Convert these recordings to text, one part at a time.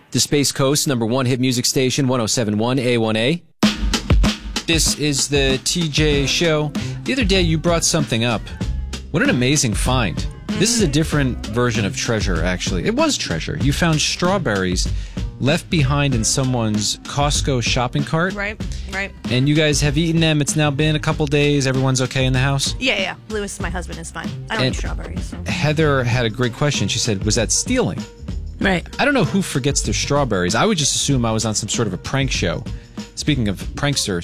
The Space Coast #1 hit music station, 107.1 A1A. This is the TJ Show. The other day you brought something up. What an amazing find. This is a different version of treasure, actually. It was treasure. You found strawberries left behind in someone's Costco shopping cart. Right. And you guys have eaten them. It's now been a couple days. Everyone's okay in the house? Yeah. Lewis, my husband, is fine. I don't eat strawberries. So. Heather had a great question. She said, was that stealing? Right. I don't know who forgets their strawberries. I would just assume I was on some sort of a prank show. Speaking of pranksters,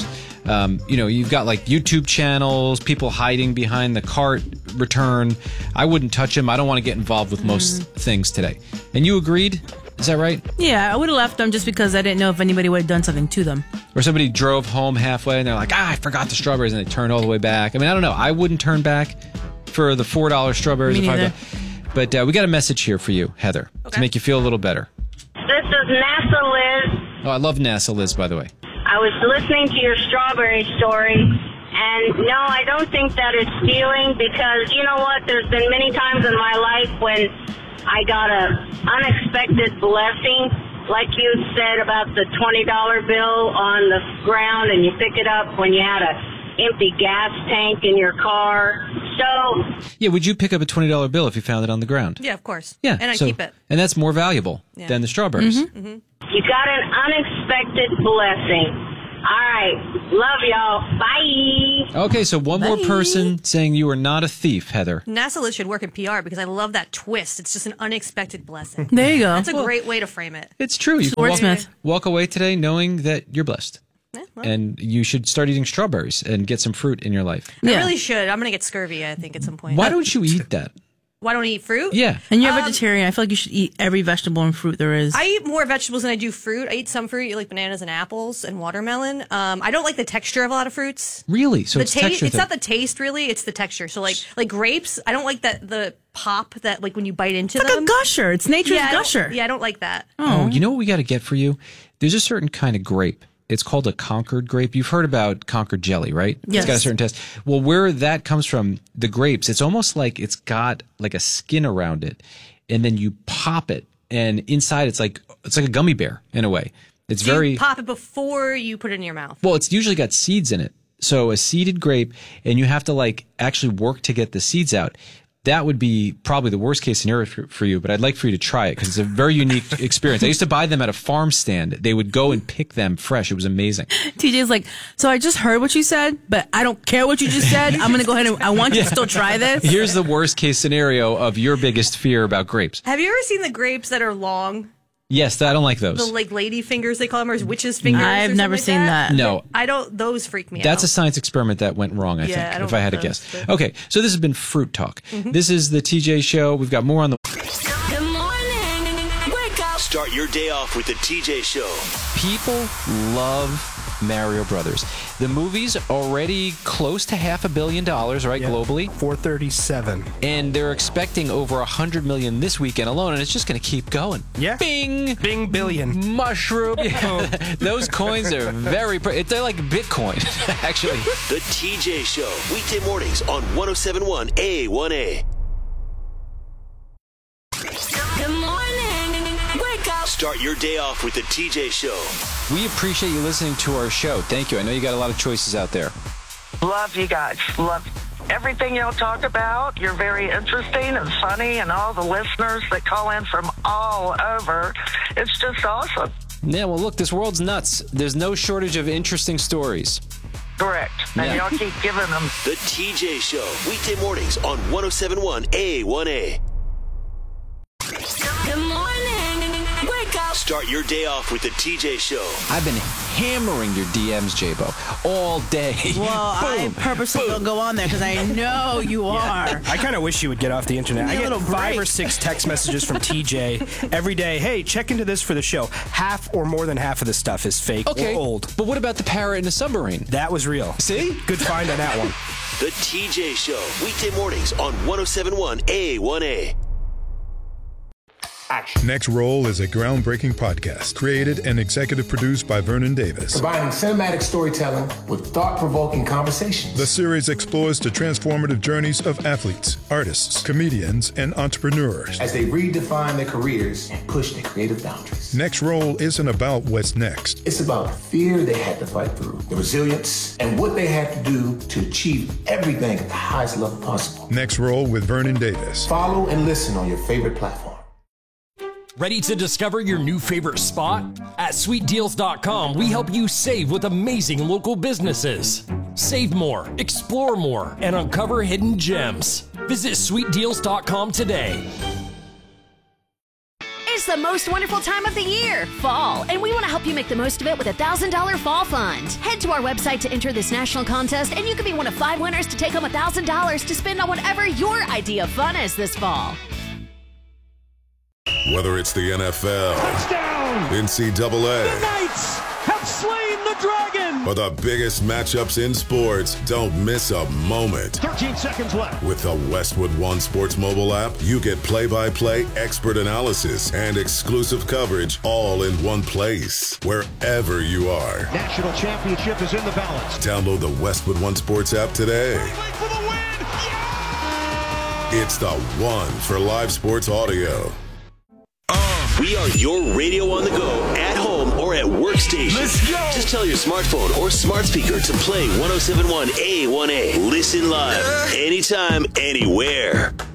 you've got like YouTube channels, people hiding behind the cart return. I wouldn't touch them. I don't want to get involved with most things today. And you agreed? Is that right? Yeah, I would have left them just because I didn't know if anybody would have done something to them. Or somebody drove home halfway and they're like, I forgot the strawberries, and they turned all the way back. I mean, I don't know. I wouldn't turn back for the $4 strawberries. Me neither. But we got a message here for you, Heather, to make you feel a little better. This is NASA Liz. Oh, I love NASA Liz, by the way. I was listening to your strawberry story, and no, I don't think that is stealing, because you know what? There's been many times in my life when I got an unexpected blessing, like you said about the $20 bill on the ground, and you pick it up when you had a empty gas tank in your car. So yeah, would you pick up a $20 bill if you found it on the ground? Yeah, of course. Yeah, and I keep it. And that's more valuable than the strawberries. You got an unexpected blessing. All right. Love y'all. Bye. Okay, so one more person saying you are not a thief, Heather. NASA Liz should work in PR because I love that twist. It's just an unexpected blessing. There you go. That's a great way to frame it. It's true. You can Wordsmith. walk away today knowing that you're blessed. And you should start eating strawberries and get some fruit in your life. I really should. I'm going to get scurvy, I think, at some point. Why don't you eat that? Why don't I eat fruit? Yeah. And you're a vegetarian. I feel like you should eat every vegetable and fruit there is. I eat more vegetables than I do fruit. I eat some fruit, like bananas and apples and watermelon. I don't like the texture of a lot of fruits. Really? So the it's taste. texture It's not the taste, really. It's the texture. So like grapes, I don't like the pop that like when you bite into It's like a gusher. It's nature's gusher. I don't like that. Oh, you know what we got to get for you? There's a certain kind of grape. It's called a Concord grape. You've heard about Concord jelly, right? Yes. It's got a certain taste. Well, where that comes from, the grapes, it's almost like it's got like a skin around it, and then you pop it, and inside it's like a gummy bear in a way. It's Do very you pop it before you put it in your mouth? well. It's usually got seeds in it, so a seeded grape, and you have to like actually work to get the seeds out. That would be probably the worst case scenario for you, but I'd like for you to try it because it's a very unique experience. I used to buy them at a farm stand. They would go and pick them fresh. It was amazing. TJ's like, so I just heard what you said, but I don't care what you just said. I'm going to go ahead and I want you to still try this. Here's the worst case scenario of your biggest fear about grapes. Have you ever seen the grapes that are long? Yes, I don't like those. The like lady fingers they call them, or witches fingers. I've never seen that. No. I don't. Those freak me out. That's a science experiment that went wrong, I think, if I had to guess. Okay, so this has been Fruit Talk. This is the TJ Show. We've got more on the... Good morning. Wake up. Start your day off with the TJ Show. People love Mario Brothers. The movie's already close to $500 million, right, globally? 437. And they're expecting over 100 million this weekend alone, and it's just going to keep going. Yeah. Bing! Bing billion. Mushroom. Yeah. Those coins are very... they're like Bitcoin, actually. The TJ Show. Weekday mornings on 107.1 A1A. Good morning. Wake up. Start your day off with the TJ Show. We appreciate you listening to our show. Thank you. I know you got a lot of choices out there. Love you guys. Love everything y'all talk about. You're very interesting and funny, and all the listeners that call in from all over. It's just awesome. Yeah, well, look, this world's nuts. There's no shortage of interesting stories. Correct. And y'all keep giving them. The TJ Show. Weekday mornings on 107.1 A1A. Good morning. Wake up. Start your day off with the TJ Show. I've been hammering your DMs, J-Bo, all day. Well, I purposely don't go on there because I know you are. I kind of wish you would get off the internet. I get 5 or 6 text messages from TJ every day. Hey, check into this for the show. Half or more than half of the stuff is fake or old. But what about the parrot in the submarine? That was real. See? Good find on that one. The TJ Show. Weekday mornings on 107.1 A1A. action. Next Roll is a groundbreaking podcast created and executive produced by Vernon Davis. Combining cinematic storytelling with thought-provoking conversations. The series explores the transformative journeys of athletes, artists, comedians, and entrepreneurs as they redefine their careers and push their creative boundaries. Next Roll isn't about what's next. It's about the fear they had to fight through, the resilience, and what they had to do to achieve everything at the highest level possible. Next Roll with Vernon Davis. Follow and listen on your favorite platform. Ready to discover your new favorite spot? At sweetdeals.com, we help you save with amazing local businesses. Save more, explore more, and uncover hidden gems. Visit sweetdeals.com today. It's the most wonderful time of the year, fall, and we want to help you make the most of it with a $1,000 fall fund. Head to our website to enter this national contest, and you could be one of 5 winners to take home $1,000 to spend on whatever your idea of fun is this fall. Whether it's the NFL, touchdown, NCAA, the Knights have slain the dragon, or the biggest matchups in sports, don't miss a moment. 13 seconds left. With the Westwood One Sports mobile app, you get play-by-play expert analysis and exclusive coverage all in one place, wherever you are. National championship is in the balance. Download the Westwood One Sports app today. For the win. Yeah! It's the one for live sports audio. We are your radio on the go, at home, or at workstation. Let's go! Just tell your smartphone or smart speaker to play 107.1 A1A. Listen live, anytime, anywhere.